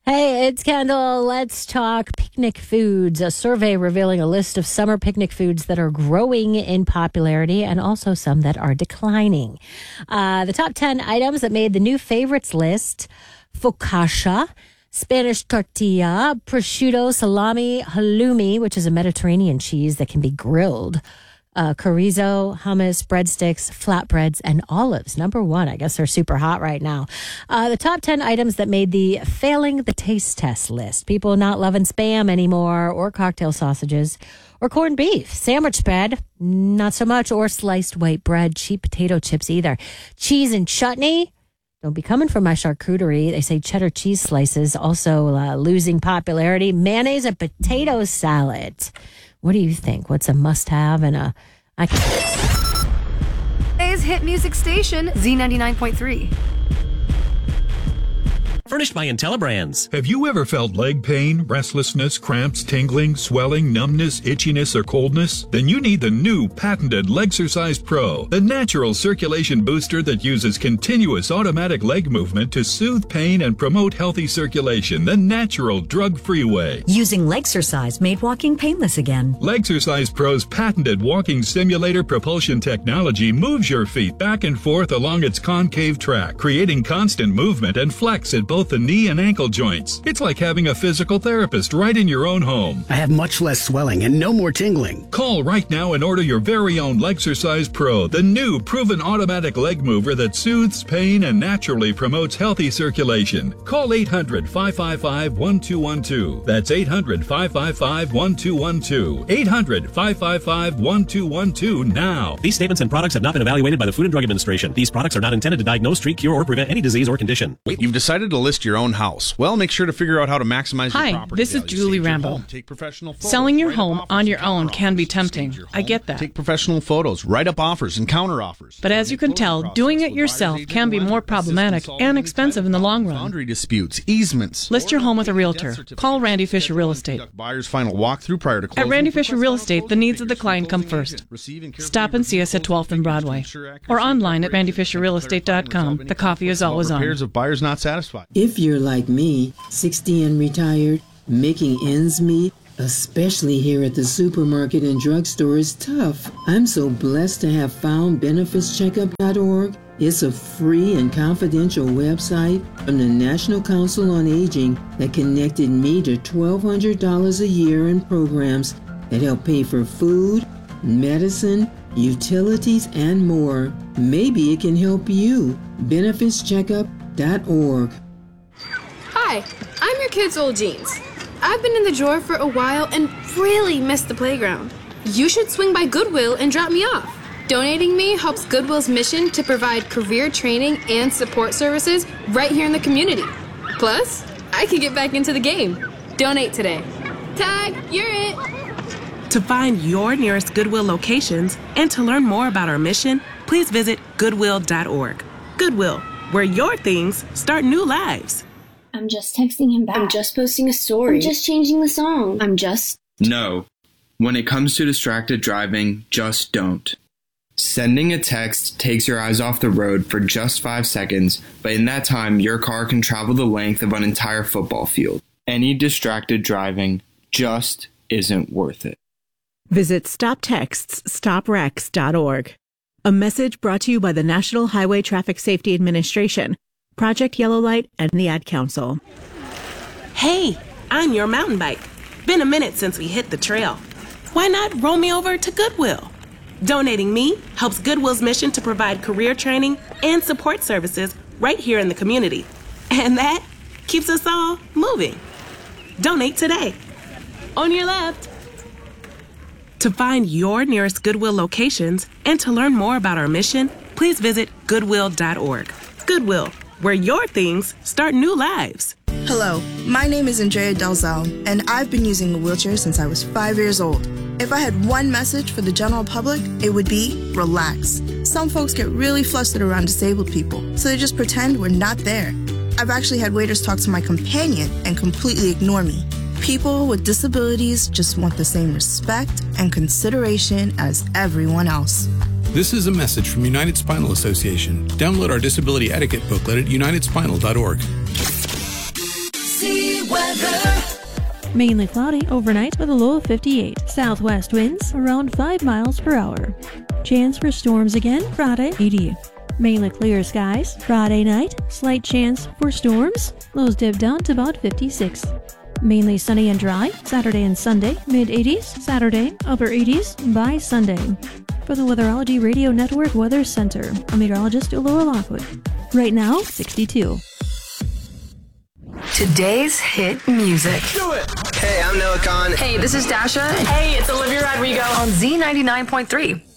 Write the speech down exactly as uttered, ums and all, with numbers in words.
Hey, it's Kendall. Let's talk picnic foods. A survey revealing a list of summer picnic foods that are growing in popularity and also some that are declining. Uh, the top ten items that made the new favorites list: focaccia, Spanish tortilla, prosciutto, salami, halloumi, which is a Mediterranean cheese that can be grilled, Uh, chorizo, hummus, breadsticks, flatbreads, and olives. Number one. I guess they're super hot right now. Uh, the top ten items that made the failing the taste test list. People not loving Spam anymore, or cocktail sausages, or corned beef. Sandwich bread, not so much, or sliced white bread. Cheap potato chips either. Cheese and chutney. Don't be coming for my charcuterie. They say cheddar cheese slices also uh, losing popularity. Mayonnaise and potato salad. What do you think? What's a must-have and a... I can... Today's hit music station, Z ninety-nine point three. Furnished by IntelliBrands. Have you ever felt leg pain, restlessness, cramps, tingling, swelling, numbness, itchiness, or coldness? Then you need the new patented Legsercise Pro, the natural circulation booster that uses continuous automatic leg movement to soothe pain and promote healthy circulation the natural, drug-free way. Using Legsercise made walking painless again. Legsercise Pro's patented walking simulator propulsion technology moves your feet back and forth along its concave track, creating constant movement and flex at both the knee and ankle joints. It's like having a physical therapist right in your own home. I have much less swelling and no more tingling. Call right now and order your very own Legsercise Pro, the new proven automatic leg mover that soothes pain and naturally promotes healthy circulation. Call eight hundred, five five five, one two one two. That's eight hundred, five five five, one two one two. eight hundred, five five five, one two one two now. These statements and products have not been evaluated by the Food and Drug Administration. These products are not intended to diagnose, treat, cure, or prevent any disease or condition. Wait, you've decided to list your own house. Well, make sure to figure out how to maximize Hi, your property this is value. Julie Stage your Rambo. home, take professional photos, Selling your write up home offers on and your counter own can be offers. tempting. Stage your I home, get that. Take professional photos, write up offers and counter offers. But as you can tell, doing it yourself can be more problematic and expensive in the long run. Boundary disputes, easements. List your home with a realtor. Call Randy Fisher Real Estate. Buyer's final walkthrough prior to closing. At Randy Fisher Real Estate, the needs of the client come first. Stop and see us at twelfth and Broadway. Or online at randy fisher real estate dot com. The coffee is always on. Repairs of buyers not satisfied. If you're like me, sixty and retired, making ends meet, especially here at the supermarket and drugstore, is tough. I'm so blessed to have found benefits checkup dot org. It's a free and confidential website from the National Council on Aging that connected me to twelve hundred dollars a year in programs that help pay for food, medicine, utilities, and more. Maybe it can help you. benefits checkup dot org. Hi, I'm your kid's old jeans. I've been in the drawer for a while and really missed the playground. You should swing by Goodwill and drop me off. Donating me helps Goodwill's mission to provide career training and support services right here in the community. Plus, I can get back into the game. Donate today. Tag, you're it. To find your nearest Goodwill locations and to learn more about our mission, please visit goodwill dot org. Goodwill, where your things start new lives. I'm just texting him back. I'm just posting a story. I'm just changing the song. I'm just... No. When it comes to distracted driving, just don't. Sending a text takes your eyes off the road for just five seconds, but in that time, your car can travel the length of an entire football field. Any distracted driving just isn't worth it. Visit stop texts stop wrecks dot org. A message brought to you by the National Highway Traffic Safety Administration, Project Yellow Light, and the Ad Council. Hey, I'm your mountain bike. Been a minute since we hit the trail. Why not roll me over to Goodwill? Donating me helps Goodwill's mission to provide career training and support services right here in the community. And that keeps us all moving. Donate today. On your left. To find your nearest Goodwill locations and to learn more about our mission, please visit goodwill dot org. Goodwill, where your things start new lives. Hello, my name is Andrea Delzell, and I've been using a wheelchair since I was five years old. If I had one message for the general public, it would be relax. Some folks get really flustered around disabled people, so they just pretend we're not there. I've actually had waiters talk to my companion and completely ignore me. People with disabilities just want the same respect and consideration as everyone else. This is a message from United Spinal Association. Download our disability etiquette booklet at united spinal dot org. Z weather. Mainly cloudy overnight with a low of fifty-eight. Southwest winds around five miles per hour. Chance for storms again Friday, eighty. Mainly clear skies. Friday night, slight chance for storms. Lows dip down to about fifty-six. Mainly sunny and dry. Saturday and Sunday, mid eighties. Saturday, upper eighties by Sunday. For the Weatherology Radio Network Weather Center, I'm meteorologist Laura Lockwood. Right now, sixty-two. Today's hit music. Do it! Hey, I'm Noah Khan. Hey, this is Dasha. Hey, it's Olivia Rodrigo. On Z ninety-nine point three.